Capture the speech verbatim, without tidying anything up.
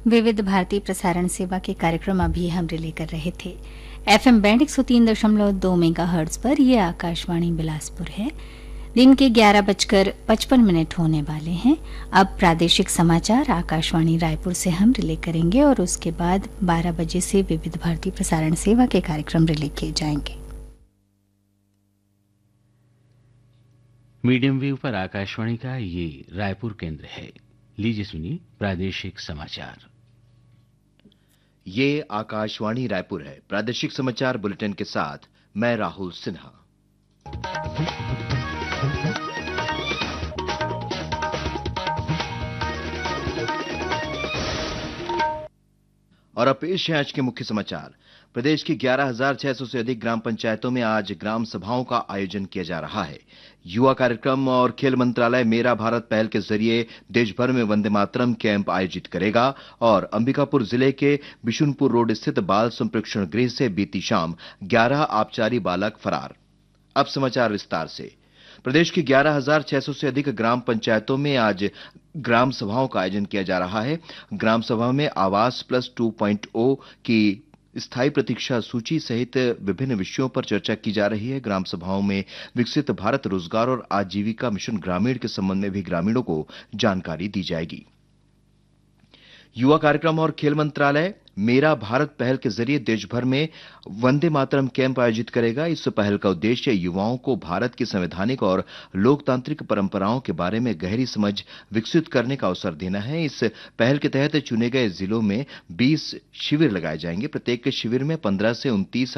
विविध भारती प्रसारण सेवा के कार्यक्रम अभी हम रिले कर रहे थे। एफएम बैंड एक सौ तीन दशमलव दो मेगा हर्ट्ज पर। यह आकाशवाणी बिलासपुर है। दिन के ग्यारह बजकर पचपन मिनट होने वाले हैं। अब प्रादेशिक समाचार आकाशवाणी रायपुर से हम रिले करेंगे और उसके बाद बारह बजे से विविध भारती प्रसारण सेवा के कार्यक्रम रिले किए जाएंगे। मीडियम वेव पर आकाशवाणी का ये रायपुर केंद्र है। लीजिए सुनिए प्रादेशिक समाचार। ये आकाशवाणी रायपुर है। प्रादेशिक समाचार बुलेटिन के साथ मैं राहुल सिन्हा। और अब पेश है आज के मुख्य समाचार। प्रदेश की ग्यारह हज़ार छह सौ से अधिक ग्राम पंचायतों में आज ग्राम सभाओं का आयोजन किया जा रहा है। युवा कार्यक्रम और खेल मंत्रालय मेरा भारत पहल के जरिए देश भर में वंदे मातरम कैंप आयोजित करेगा और अंबिकापुर जिले के बिशुनपुर रोड स्थित बाल संप्रेक्षण गृह से बीती शाम ग्यारह आबकारी बालक फरार। अब समाचार विस्तार से। प्रदेश की ग्यारह हज़ार छह सौ से अधिक ग्राम पंचायतों में आज ग्राम सभाओं का आयोजन किया जा रहा है। ग्राम सभा में आवास प्लस टू पॉइंट ओ की स्थायी प्रतीक्षा सूची सहित विभिन्न विषयों पर चर्चा की जा रही है। ग्राम सभाओं में विकसित भारत रोजगार और आजीविका मिशन ग्रामीण के संबंध में भी ग्रामीणों को जानकारी दी जाएगी। युवा कार्यक्रम और खेल मंत्रालय मेरा भारत पहल के जरिए देश भर में वंदे मातरम कैंप आयोजित करेगा। इस पहल का उद्देश्य युवाओं को भारत की संवैधानिक और लोकतांत्रिक परंपराओं के बारे में गहरी समझ विकसित करने का अवसर देना है। इस पहल के तहत चुने गए जिलों में बीस शिविर लगाए जाएंगे। प्रत्येक शिविर में पंद्रह से उनतीस